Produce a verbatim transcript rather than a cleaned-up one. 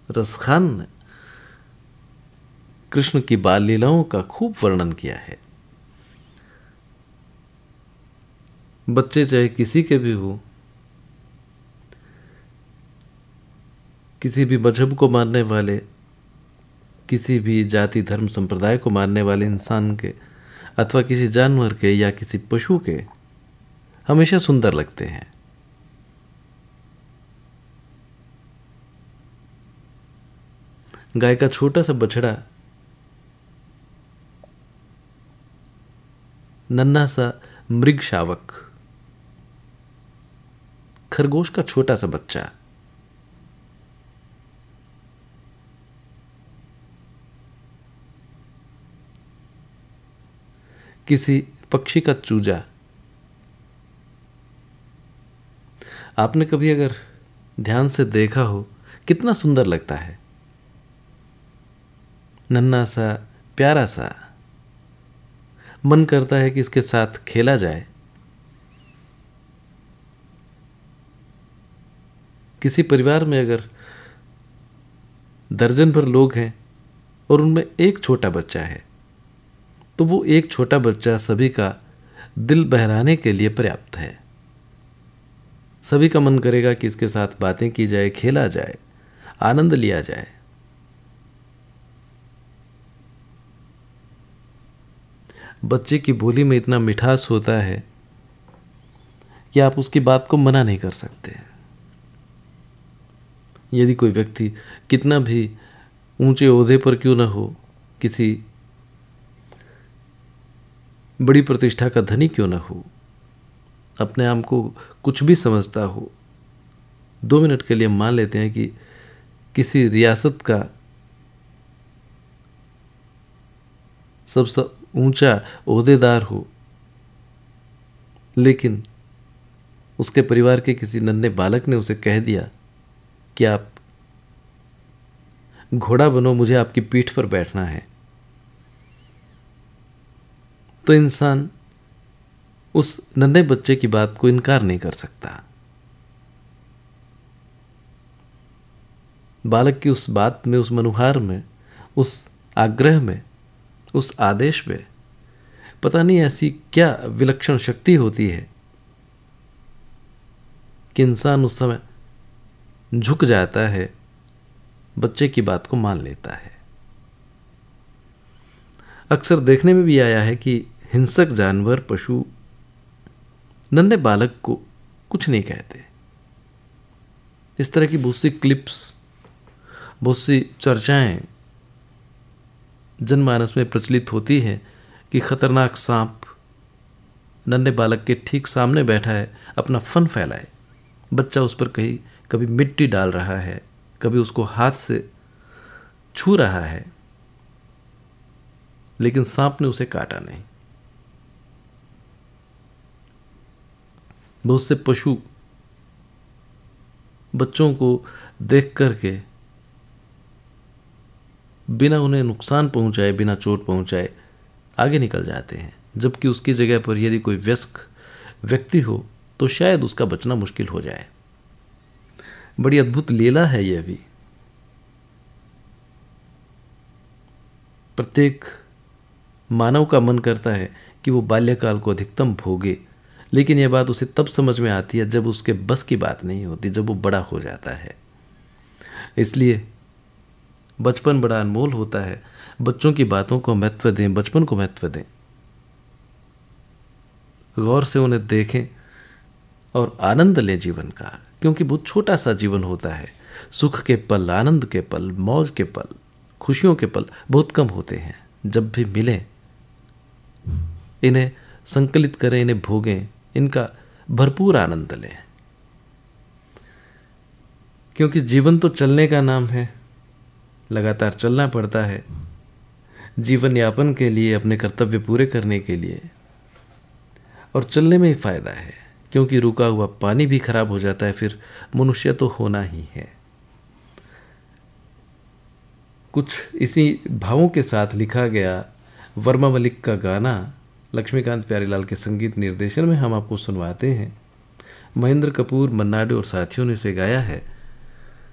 रसखान ने कृष्ण की बाल लीलाओं का खूब वर्णन किया है। बच्चे चाहे किसी के भी हो, किसी भी मजहब को मानने वाले, किसी भी जाति धर्म संप्रदाय को मानने वाले इंसान के अथवा किसी जानवर के या किसी पशु के हमेशा सुंदर लगते हैं। गाय का छोटा सा बछड़ा, नन्हा सा मृग शावक, खरगोश का छोटा सा बच्चा, किसी पक्षी का चूजा। आपने कभी अगर ध्यान से देखा हो कितना सुंदर लगता है, नन्हा सा प्यारा सा, मन करता है कि इसके साथ खेला जाए। किसी परिवार में अगर दर्जन भर लोग हैं और उनमें एक छोटा बच्चा है, तो वो एक छोटा बच्चा सभी का दिल बहलाने के लिए पर्याप्त है। सभी का मन करेगा कि इसके साथ बातें की जाए, खेला जाए, आनंद लिया जाए। बच्चे की बोली में इतना मिठास होता है कि आप उसकी बात को मना नहीं कर सकते। यदि कोई व्यक्ति कितना भी ऊंचे ओहदे पर क्यों न हो, किसी बड़ी प्रतिष्ठा का धनी क्यों न हो, अपने आप को कुछ भी समझता हो, दो मिनट के लिए मान लेते हैं कि किसी रियासत का सबसे ऊंचा ओहदेदार हो, लेकिन उसके परिवार के किसी नन्हे बालक ने उसे कह दिया कि आप घोड़ा बनो, मुझे आपकी पीठ पर बैठना है, तो इंसान उस नन्हे बच्चे की बात को इनकार नहीं कर सकता। बालक की उस बात में, उस मनुहार में, उस आग्रह में, उस आदेश में पता नहीं ऐसी क्या विलक्षण शक्ति होती है कि इंसान उस समय झुक जाता है, बच्चे की बात को मान लेता है। अक्सर देखने में भी आया है कि हिंसक जानवर, पशु नन्हे बालक को कुछ नहीं कहते। इस तरह की बहुत सी क्लिप्स, बहुत सी चर्चाएं जनमानस में प्रचलित होती हैं कि खतरनाक सांप नन्हे बालक के ठीक सामने बैठा है, अपना फन फैलाए। बच्चा उस पर कहीं कभी मिट्टी डाल रहा है, कभी उसको हाथ से छू रहा है, लेकिन सांप ने उसे काटा नहीं। बहुत से पशु बच्चों को देख करके बिना उन्हें नुकसान पहुंचाए, बिना चोट पहुंचाए आगे निकल जाते हैं, जबकि उसकी जगह पर यदि कोई वयस्क व्यक्ति हो तो शायद उसका बचना मुश्किल हो जाए। बड़ी अद्भुत लीला है यह भी। प्रत्येक मानव का मन करता है कि वो बाल्यकाल को अधिकतम भोगे, लेकिन यह बात उसे तब समझ में आती है जब उसके बस की बात नहीं होती, जब वो बड़ा हो जाता है। इसलिए बचपन बड़ा अनमोल होता है। बच्चों की बातों को महत्व दें, बचपन को महत्व दें, गौर से उन्हें देखें और आनंद लें जीवन का, क्योंकि बहुत छोटा सा जीवन होता है। सुख के पल, आनंद के पल, मौज के पल, खुशियों के पल बहुत कम होते हैं। जब भी मिलें इन्हें संकलित करें, इन्हें भोगें, इनका भरपूर आनंद लें, क्योंकि जीवन तो चलने का नाम है, लगातार चलना पड़ता है जीवन यापन के लिए, अपने कर्तव्य पूरे करने के लिए। और चलने में ही फायदा है, क्योंकि रुका हुआ पानी भी खराब हो जाता है, फिर मनुष्य तो होना ही है। कुछ इसी भावों के साथ लिखा गया वर्मा मलिक का गाना लक्ष्मीकांत प्यारेलाल के संगीत निर्देशन में हम आपको सुनवाते हैं। महेंद्र कपूर, मन्ना डे और साथियों ने इसे गाया है।